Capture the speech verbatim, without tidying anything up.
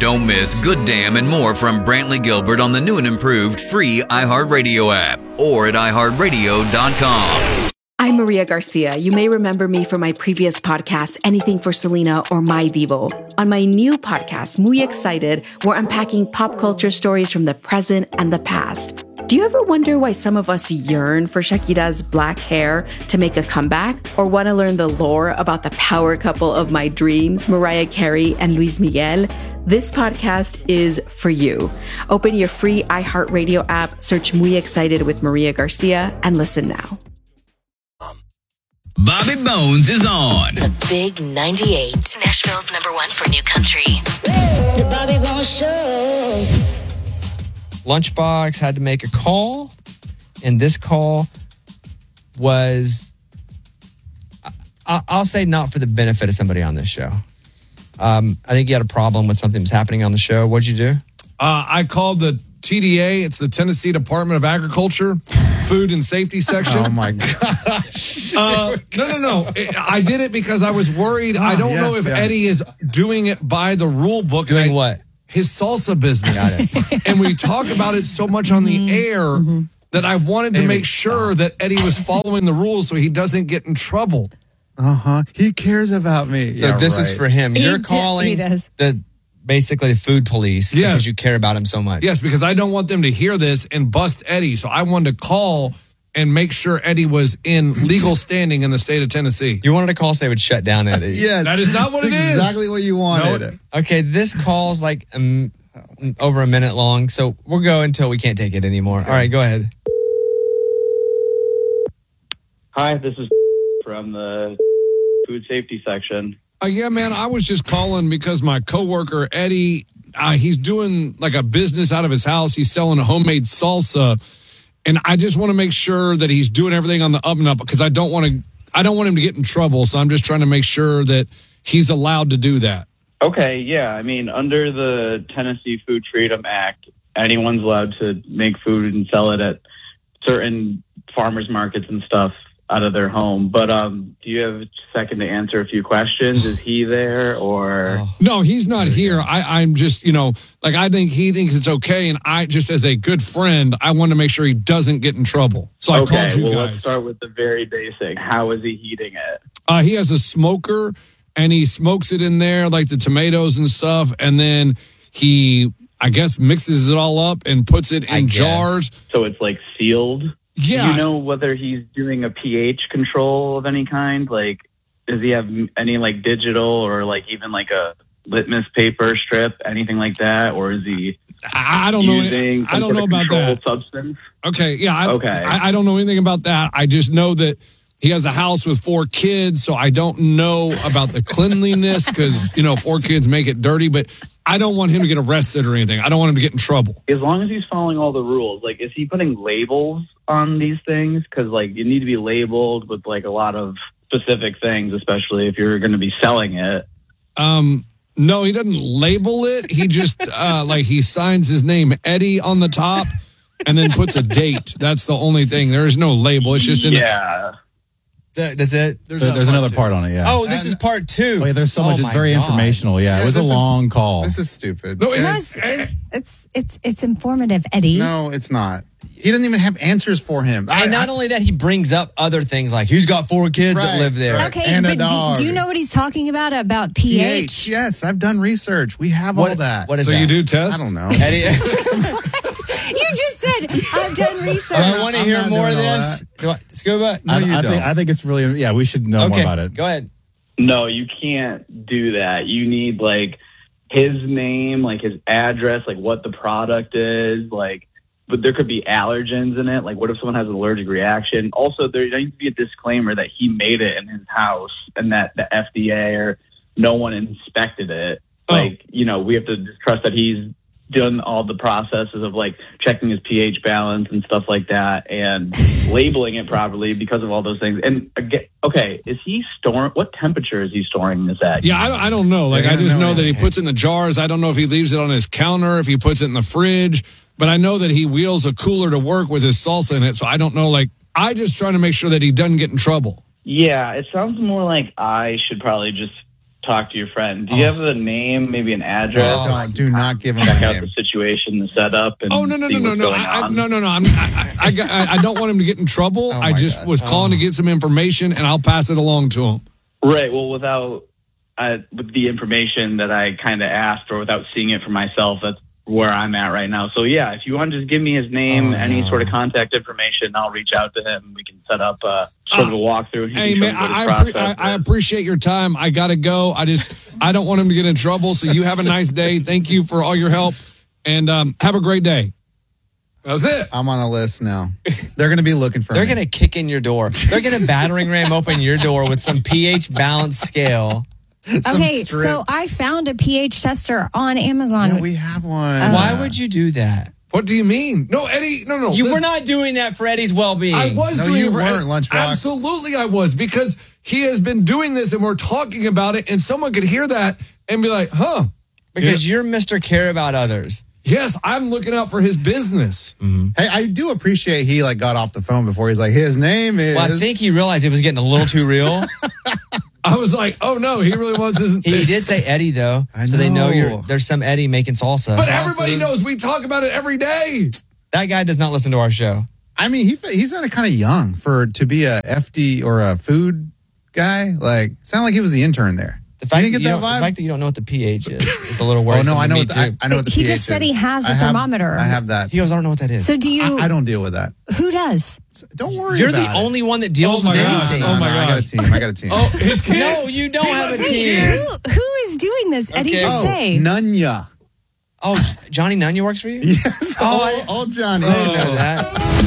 Don't miss Good Damn and more from Brantley Gilbert on the new and improved free iHeartRadio app or at i heart radio dot com. I'm Maria Garcia. You may remember me from my previous podcast, Anything for Selena or My Divo. On my new podcast, Muy Excited, we're unpacking pop culture stories from the present and the past. Do you ever wonder why some of us yearn for Shakira's black hair to make a comeback? Or want to learn the lore about the power couple of my dreams, Mariah Carey and Luis Miguel? This podcast is for you. Open your free iHeartRadio app, search Muy Excited with Maria Garcia, and listen now. Bobby Bones is on. The Big ninety-eight. Nashville's number one for new country. The Bobby Bones Show. Lunchbox had to make a call, and this call was, I- I'll say, not for the benefit of somebody on this show. Um, I think you had a problem with something that was happening on the show. What'd you do? Uh, I called the T D A. It's the Tennessee Department of Agriculture, Food and Safety Section. Oh, my gosh. Uh, no, no, no. It, I did it because I was worried. Oh, I don't yeah, know if yeah. Eddie is doing it by the rule book. Doing I, what? His salsa business. Got it. And we talk about it so much on the air mm-hmm. that I wanted to Maybe. make sure that Eddie was following the rules so he doesn't get in trouble. Uh-huh. He cares about me. So Yeah, this right. is for him. He You're d- calling he does. the basically the food police Yeah. because you care about him so much. Yes, because I don't want them to hear this and bust Eddie. So I wanted to call and make sure Eddie was in legal standing in the state of Tennessee. You wanted to call so they would shut down Eddie. Yes. That is not what That's it is. exactly what you wanted. No. Okay, this call's like um, over a minute long, so we'll go until we can't take it anymore. All right, go ahead. Hi, this is from the food safety section. Uh, yeah, man, I was just calling because my coworker, Eddie, uh, he's doing like a business out of his house. He's selling a homemade salsa. And I just want to make sure that he's doing everything on the up and up because I don't want to, I don't want him to get in trouble. So I'm just trying to make sure that he's allowed to do that. Okay, yeah. I mean, under the Tennessee Food Freedom Act, anyone's allowed to make food and sell it at certain farmers markets and stuff out of their home. But um, do you have a second to answer a few questions? Is he there or? Oh. No, he's not here. I, I'm just, you know, like I think he thinks it's okay. And I just, as a good friend, I want to make sure he doesn't get in trouble. So I okay, called you well, guys. let's start with the very basic. How is he heating it? Uh, he has a smoker and he smokes it in there, like the tomatoes and stuff. And then he, I guess, mixes it all up and puts it I in guess. jars. So it's like sealed? Yeah. Do you know whether he's doing a pH control of any kind? Like, does he have any like digital or like even like a litmus paper strip, anything like that? Or is he I, I don't know. using I some don't sort know of about controlled that. substance? Okay. Yeah. I, Okay. I, I don't know anything about that. I just know that he has a house with four kids. So I don't know about the cleanliness because, you know, four kids make it dirty. But I don't want him to get arrested or anything. I don't want him to get in trouble. As long as he's following all the rules, like, is he putting labels on these things? Because, like, you need to be labeled with, like, a lot of specific things, especially if you're going to be selling it. Um, no, he doesn't label it. He just, uh, like, he signs his name, Eddie, on the top and then puts a date. That's the only thing. There is no label. It's just in Yeah. Th- That's it? There's, There- there's part another two. part on it, yeah. Oh, this is part two. Oh, yeah, there's so Oh much. my It's very God. informational. Yeah, Yeah, it was a this is- long call. This is stupid. No, it No, is. it's, it's, it's, it's, it's informative, Eddie. No, it's not. He doesn't even have answers for him. I, And not only that, he brings up other things like he's got four kids that Right, live there. right. Okay, And a but do, dog. do you know what he's talking about, about pH. pH? Yes, I've done research. We have What- all that. what is So that? you do test? I don't know. Eddie, You just said, I've done research. I want to I'm hear not more of doing all this. You want- Scuba? No, I, you I don't. think I think it's really yeah. We should know more Okay, about it. go ahead. No, you can't do that. You need, like, his name, like, his address, like, what the product is, like, but there could be allergens in it. Like, what if someone has an allergic reaction? Also, there needs to be a disclaimer that he made it in his house and that the F D A or no one inspected it. Oh. Like, you know, we have to just trust that he's done all the processes of, like, checking his pH balance and stuff like that and labeling it properly because of all those things. And, again, okay, is he storing, what temperature is he storing this at? Yeah, I don't, I don't know. Like, Yeah, I just no, know that he yeah. puts it in the jars. I don't know if he leaves it on his counter, if he puts it in the fridge. But I know that he wheels a cooler to work with his salsa in it. So I don't know. Like, I just trying to make sure that he doesn't get in trouble. Yeah, it sounds more like I should probably just talk to your friend. Do you Oh. have the name, maybe an address? Don't, do not give him Check a out name. the situation, the setup, and Oh no no see no no what's no going I, I, on. no no no! I'm, I, I, got, I I don't want him to get in trouble. Oh, I my just gosh. was calling to get some information, and I'll pass it along to him. Right. Well, without uh, with the information that I kind of asked, or without seeing it for myself, that's where I'm at right now. So yeah, if you want to just give me his name, Oh, any no. sort of contact information, I'll reach out to him. We can set up uh, sort of a walkthrough. He Hey can show man, me what his I, I, appre- process I, I is. appreciate your time. I gotta go. I just I don't want him to get in trouble. So you have a nice day. Thank you for all your help, and um, have a great day. That's it. I'm on a list now. They're going to be looking for They're me. going to kick in your door. They're going to battering ram open your door with some pH balance scale. Some Okay, strips. so I found a pH tester on Amazon. Yeah, we have one. Why would you do that? What do you mean? No, Eddie. No, no. You listen. were not doing that for Eddie's well-being. I was No, doing you it for weren't, Lunchbox. Absolutely, I was, because he has been doing this, and we're talking about it, and someone could hear that and be like, "Huh." Because you're Mister Care About Others. Yes, I'm looking out for his business. Hey, I do appreciate he like got off the phone before he's like, his name is. Well, I think he realized it was getting a little too real. I was like, "Oh no, he really wants his." He did say Eddie, though. I So they know know. you're there's some Eddie making salsa. But everybody Sauces. knows we talk about it every day. That guy does not listen to our show. I mean, he he's kind of young for to be a F D or a food guy. Like, sound like he was the intern there. The fact, You that didn't you get don't, that the vibe? fact that you don't know what the pH is is a little Oh worrisome. no, I to know me what the, too. I, I know what the He pH just said he is. has a I have- thermometer. I have that. He goes, I don't know what that is. So do you? I, I don't deal with that. Who does? Don't worry. You're about the it. only one that deals Oh my with gosh. anything. Oh my I got a gosh. team. I got a team. Oh, his kids. No, you don't He have a lets his team. kids. Who, who is doing this? Eddie, Okay. just Oh, say. Nunya. Oh, Johnny Nunya works for you? Yes. Oh, Oh, I- old Johnny. I didn't know that.